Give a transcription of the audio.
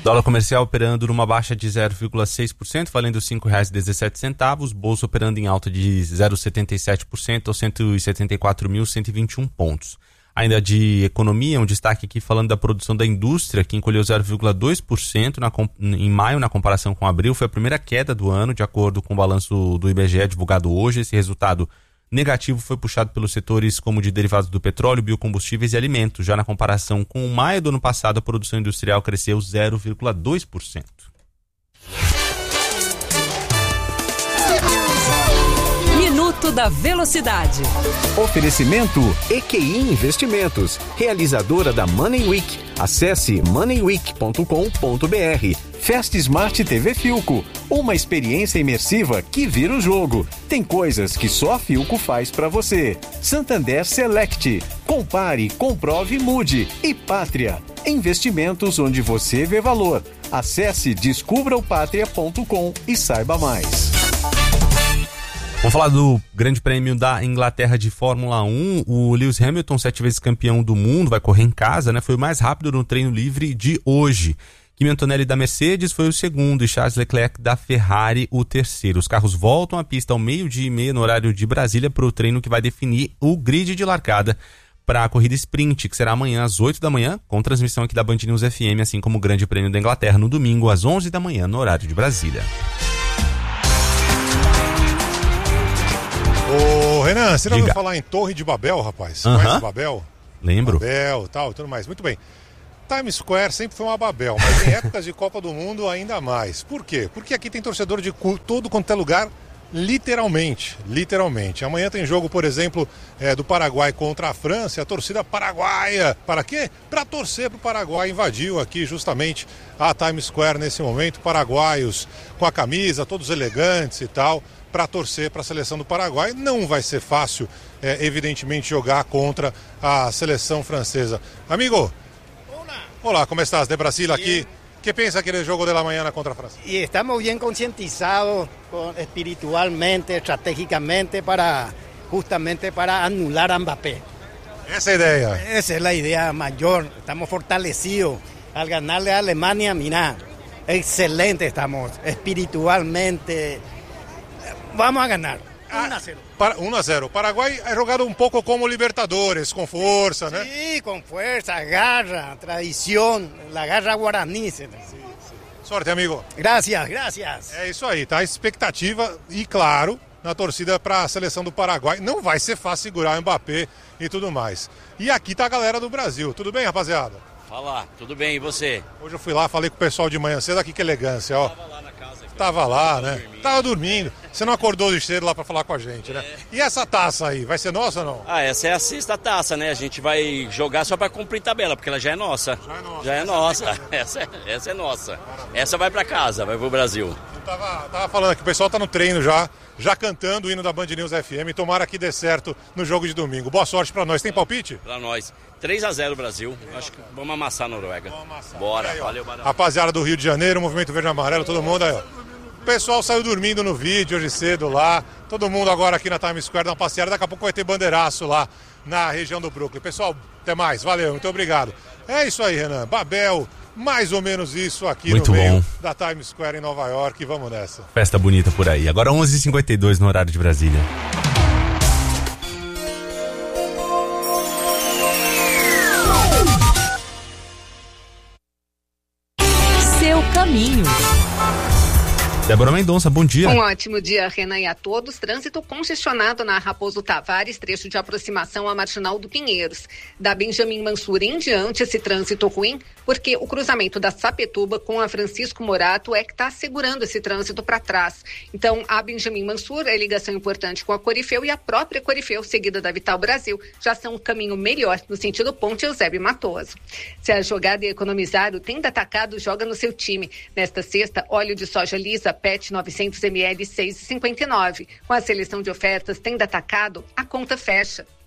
Dólar comercial operando numa baixa de 0,6%, valendo R$ 5,17. Bolsa operando em alta de 0,77% aos 174.121 pontos. Ainda de economia, um destaque aqui falando da produção da indústria, que encolheu 0,2% em maio na comparação com abril. Foi a primeira queda do ano, de acordo com o balanço do IBGE divulgado hoje. Esse resultado negativo foi puxado pelos setores como de derivados do petróleo, biocombustíveis e alimentos. Já na comparação com maio do ano passado, a produção industrial cresceu 0,2%. Minuto da Velocidade. Oferecimento EQI Investimentos, realizadora da Money Week. Acesse moneyweek.com.br. Fast Smart TV Philco, uma experiência imersiva que vira o jogo. Tem coisas que só a Philco faz pra você. Santander Select, compare, comprove, mude. E Pátria, investimentos onde você vê valor. Acesse descubraopatria.com e saiba mais. Vamos falar do Grande Prêmio da Inglaterra de Fórmula 1. O Lewis Hamilton, 7 vezes campeão do mundo, vai correr em casa, né? Foi o mais rápido no treino livre de hoje. Kimi Antonelli da Mercedes foi o segundo e Charles Leclerc da Ferrari o terceiro. Os carros voltam à pista ao 12:30 no horário de Brasília para o treino que vai definir o grid de largada para a corrida sprint, que será amanhã às 8 da manhã, com transmissão aqui da Band News FM, assim como o Grande Prêmio da Inglaterra no domingo às 11 da manhã no horário de Brasília. Ô, Renan, você já ouviu falar em Torre de Babel, rapaz? Conhece Babel? Lembro. Babel, tal, tudo mais. Muito bem. Times Square sempre foi uma Babel, mas em épocas de Copa do Mundo ainda mais. Por quê? Porque aqui tem torcedor de todo quanto é lugar, literalmente. Amanhã tem jogo, por exemplo, do Paraguai contra a França, a torcida paraguaia. Para quê? Para torcer para o Paraguai. Invadiu aqui justamente a Times Square nesse momento. Paraguaios com a camisa, todos elegantes e tal, para torcer para a seleção do Paraguai. Não vai ser fácil, evidentemente, jogar contra a seleção francesa. Amigo, olá, ¿cómo estás? De Brasil aqui. ¿Qué piensa aquele jogo de la mañana contra a França? Y estamos bien concientizados espiritualmente, estratégicamente, justamente para anular a Mbappé. Esa idea. Esa es la idea mayor. Estamos fortalecidos al ganarle a Alemania. Mirá, excelente estamos espiritualmente. Vamos a ganar. 1-0. 1-0. Paraguai é jogado um pouco como Libertadores, com força, né? Sí, con fuerza, garra, tradición, la garra guaraní. Sorte, amigo. Gracias. É isso aí, tá? Expectativa e, claro, na torcida para a seleção do Paraguai. Não vai ser fácil segurar o Mbappé e tudo mais. E aqui tá a galera do Brasil. Tudo bem, rapaziada? Fala, tudo bem, e você? Hoje eu fui lá, falei com o pessoal de manhã cedo, aqui que elegância, ó. Tava lá na casa. Tava lá, né? Tava dormindo. Você não acordou de cedo lá pra falar com a gente, né? E essa taça aí, vai ser nossa ou não? Ah, essa é a sexta taça, né? A gente vai jogar só pra cumprir tabela, porque ela já é nossa. Já é nossa. Essa é nossa. Essa vai pra casa, vai pro Brasil. Eu tava falando que o pessoal tá no treino já cantando o hino da Band News FM. Tomara que dê certo no jogo de domingo. Boa sorte pra nós. Tem palpite? Pra nós. 3-0 Brasil. Acho que vamos amassar a Noruega. Bora, aí, valeu, Barão. Rapaziada do Rio de Janeiro, Movimento Verde e Amarelo, todo mundo aí, ó. O pessoal saiu dormindo no vídeo hoje cedo lá. Todo mundo agora aqui na Times Square dá uma passeada. Daqui a pouco vai ter bandeiraço lá na região do Brooklyn. Pessoal, até mais. Valeu, muito obrigado. É isso aí, Renan. Babel, mais ou menos isso aqui muito no meio bom. da Times Square em Nova York. Vamos nessa. Festa bonita por aí. Agora 11h52 no horário de Brasília. Seu caminho. Débora Mendonça, bom dia. Um ótimo dia, Renan, e a todos. Trânsito congestionado na Raposo Tavares, trecho de aproximação à Marginal do Pinheiros. Da Benjamin Mansur em diante, esse trânsito ruim, porque o cruzamento da Sapetuba com a Francisco Morato é que está segurando esse trânsito para trás. Então, a Benjamin Mansur é ligação importante com a Corifeu e a própria Corifeu, seguida da Vital Brasil, já são um caminho melhor no sentido Ponte Eusébio Matoso. Se a jogada é economizar, o Tenda Atacado joga no seu time. Nesta sexta, óleo de soja lisa PET 900 ml 6,59. Com a seleção de ofertas Tenda Atacado, a conta fecha.